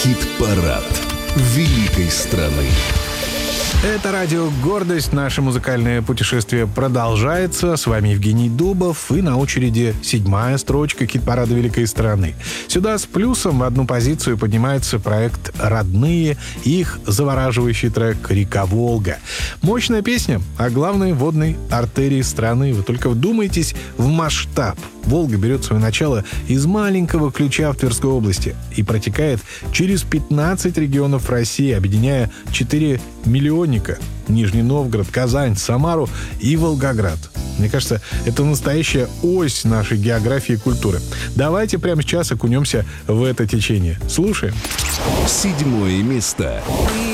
Хит-парад великой страны. Это радио «Гордость». Наше музыкальное путешествие продолжается. С вами Евгений Дубов. И на очереди 7-я строчка хит-парада великой страны. Сюда с плюсом в одну позицию поднимается проект «Родные» и их завораживающий трек «Река Волга». Мощная песня о главной водной артерии страны. Вы только вдумайтесь в масштаб. Волга берет свое начало из маленького Ключа в Тверской области и протекает через 15 регионов России, объединяя 4 миллионника — Нижний Новгород, Казань, Самару и Волгоград. Мне кажется, это настоящая ось нашей географии и культуры. Давайте прямо сейчас окунемся в это течение. Слушаем. 7-е место.